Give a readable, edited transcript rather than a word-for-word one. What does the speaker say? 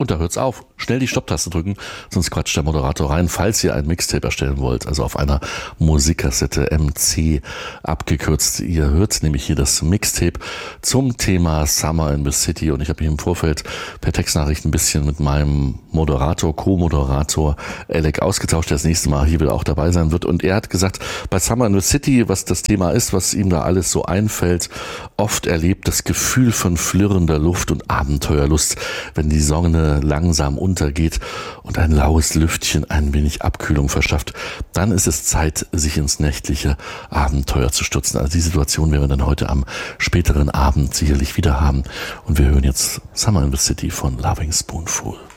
Und da hört's auf. Schnell die Stopptaste drücken, sonst quatscht der Moderator rein, falls ihr ein Mixtape erstellen wollt, also auf einer Musikkassette MC abgekürzt. Ihr hört nämlich hier das Mixtape zum Thema Summer in the City und ich habe mich im Vorfeld per Textnachricht ein bisschen mit meinem Moderator, Co-Moderator Alec ausgetauscht, der das nächste Mal hier wieder auch dabei sein wird, und er hat gesagt, bei Summer in the City, was das Thema ist, was ihm da alles so einfällt, oft erlebt das Gefühl von flirrender Luft und Abenteuerlust, wenn die Sonne langsam untergeht und ein laues Lüftchen ein wenig Abkühlung verschafft, dann ist es Zeit, sich ins nächtliche Abenteuer zu stürzen. Also die Situation werden wir dann heute am späteren Abend sicherlich wieder haben. Und wir hören jetzt Summer in the City von Loving Spoonful.